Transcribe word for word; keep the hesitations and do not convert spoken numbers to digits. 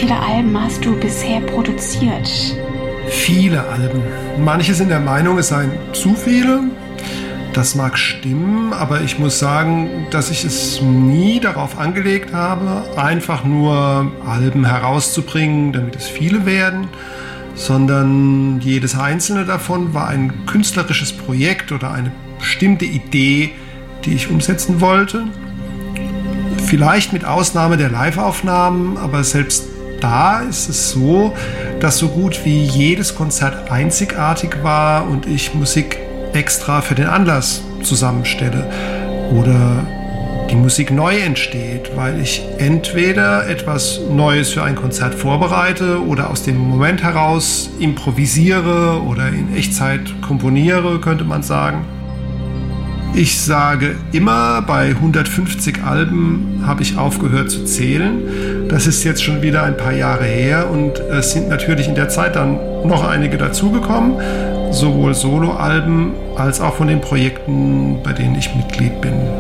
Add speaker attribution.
Speaker 1: viele Alben hast du bisher produziert?
Speaker 2: Viele Alben. Manche sind der Meinung, es seien zu viele. Das mag stimmen, aber ich muss sagen, dass ich es nie darauf angelegt habe, einfach nur Alben herauszubringen, damit es viele werden, sondern jedes einzelne davon war ein künstlerisches Projekt oder eine bestimmte Idee, die ich umsetzen wollte. Vielleicht mit Ausnahme der Live-Aufnahmen, aber selbst da ist es so, dass so gut wie jedes Konzert einzigartig war und ich Musik extra für den Anlass zusammenstelle oder die Musik neu entsteht, weil ich entweder etwas Neues für ein Konzert vorbereite oder aus dem Moment heraus improvisiere oder in Echtzeit komponiere, könnte man sagen. Ich sage immer, bei hundertfünfzig Alben habe ich aufgehört zu zählen. Das ist jetzt schon wieder ein paar Jahre her und es sind natürlich in der Zeit dann noch einige dazugekommen, sowohl Soloalben als auch von den Projekten, bei denen ich Mitglied bin.